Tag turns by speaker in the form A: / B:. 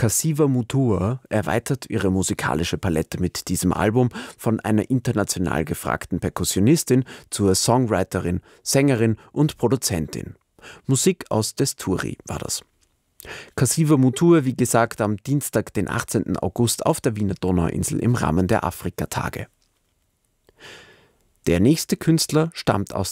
A: Kasiva Mutua erweitert ihre musikalische Palette mit diesem Album von einer international gefragten Perkussionistin zur Songwriterin, Sängerin und Produzentin. Musik aus Desturi war das. Kasiva Mutua, wie gesagt, am Dienstag, den 18. August auf der Wiener Donauinsel im Rahmen der Afrikatage. Der nächste Künstler stammt aus